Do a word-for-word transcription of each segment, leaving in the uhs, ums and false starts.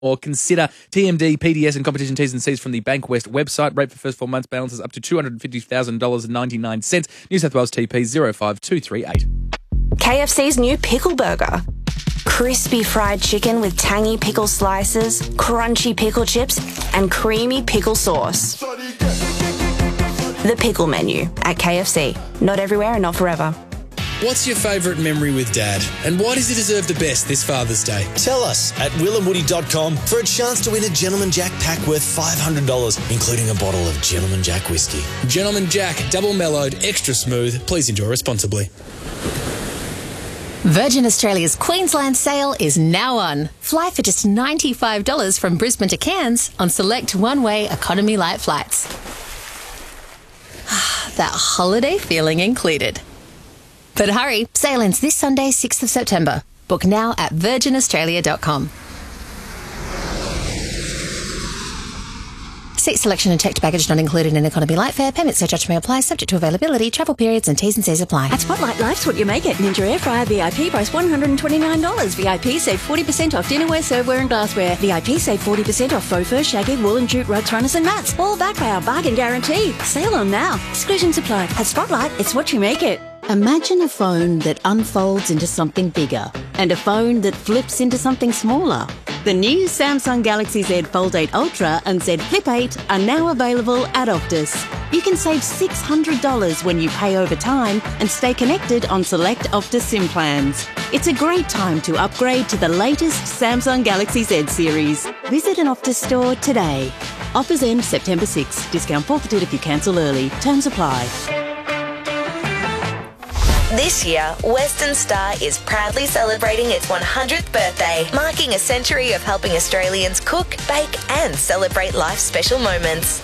or consider T M D, P D S and competition T's and C's from the Bankwest website. Rate for first four months balances up to two hundred fifty thousand dollars and ninety-nine cents. New South Wales T P zero five two three eight. K F C's new pickle burger. Crispy fried chicken with tangy pickle slices, crunchy pickle chips and creamy pickle sauce. The pickle menu at K F C. Not everywhere and not forever. What's your favourite memory with Dad? And why does he deserve the best this Father's Day? Tell us at will and woody dot com for a chance to win a Gentleman Jack pack worth five hundred dollars, including a bottle of Gentleman Jack whiskey. Gentleman Jack, double mellowed, extra smooth. Please enjoy responsibly. Virgin Australia's Queensland sale is now on. Fly for just ninety-five dollars from Brisbane to Cairns on select one-way economy light flights. That holiday feeling included. But hurry, sale ends this Sunday, sixth of September. Book now at virgin australia dot com. Seat selection and checked baggage not included in economy light fare. Payment surcharge may apply, subject to availability, travel periods and T's and C's apply. At Spotlight, life's what you make it. Ninja Air Fryer V I P price one hundred twenty-nine dollars. V I P save forty percent off dinnerware, serveware and glassware. V I P save forty percent off faux fur, shaggy, wool and jute rugs, runners and mats. All backed by our bargain guarantee. Sale on now. Exclusions apply. At Spotlight, it's what you make it. Imagine a phone that unfolds into something bigger and a phone that flips into something smaller. The new Samsung Galaxy Z Fold eight Ultra and Z Flip eight are now available at Optus. You can save six hundred dollars when you pay over time and stay connected on select Optus SIM plans. It's a great time to upgrade to the latest Samsung Galaxy Z series. Visit an Optus store today. Offers end September sixth. Discount forfeited if you cancel early. Terms apply. This year, Western Star is proudly celebrating its one hundredth birthday, marking a century of helping Australians cook, bake and celebrate life's special moments.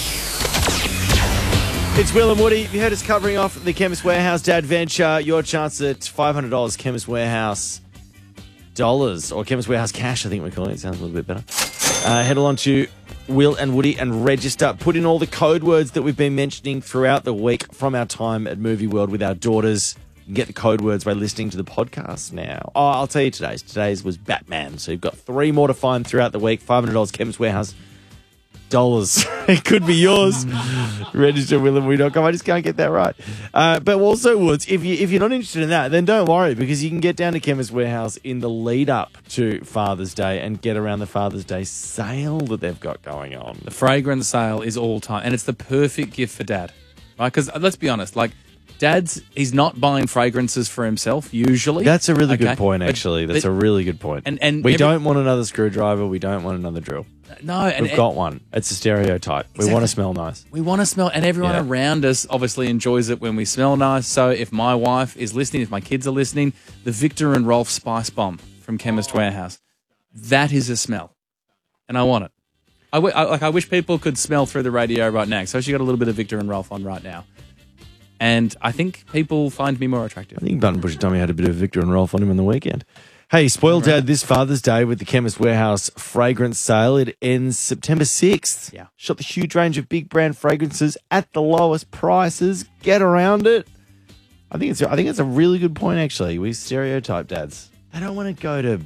It's Will and Woody. If you heard us covering off the Chemist Warehouse Dad Venture, your chance at five hundred dollars Chemist Warehouse dollars, or Chemist Warehouse cash, I think we're calling it. Sounds a little bit better. Uh, head along to Will and Woody and register. Put in all the code words that we've been mentioning throughout the week from our time at Movie World with our daughters. You can get the code words by listening to the podcast now. Oh, I'll tell you today's. Today's was Batman. So you've got three more to find throughout the week. five hundred dollars Chemist Warehouse dollars. It could be yours. Register will and woody dot com. I just can't get that right. Uh, but also, Woods, if, you, if you're not interested in that, then don't worry, because you can get down to Chemist Warehouse in the lead up to Father's Day and get around the Father's Day sale that they've got going on. The fragrance sale is all time, and it's the perfect gift for Dad, right? Because let's be honest, like, Dad's, he's not buying fragrances for himself, usually. That's a really okay? good point, But- actually. That's but- a really good point. And, and we every- don't want another screwdriver. We don't want another drill. No, and We've got one. It's a stereotype. We Exactly. want to smell nice. We want to smell, and everyone Yeah. around us obviously enjoys it when we smell nice. So if my wife is listening, if my kids are listening, the Victor and Rolf Spice Bomb from Chemist Warehouse, that is a smell, and I want it. I, w- I like. I wish people could smell through the radio right now. So she got a little bit of Victor and Rolf on right now, and I think people find me more attractive. I think Button Pusher Tommy had a bit of Victor and Rolf on him on the weekend. Hey, spoiled dad this Father's Day with the Chemist Warehouse fragrance sale. It ends September sixth. Yeah. Shop the huge range of big brand fragrances at the lowest prices. Get around it. I think it's I think it's a really good point, actually. We stereotype dads. They don't want to go to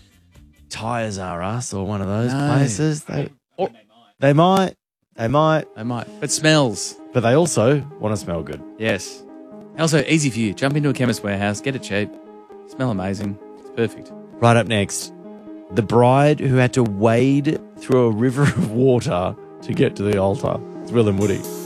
Tires R Us or one of those No. places. They, or, they might. They might. They might, but smells. But they also want to smell good. Yes. Also, easy for you. Jump into a Chemist Warehouse, get it cheap, smell amazing. It's perfect. Right up next, the bride who had to wade through a river of water to get to the altar. It's Will and Woody.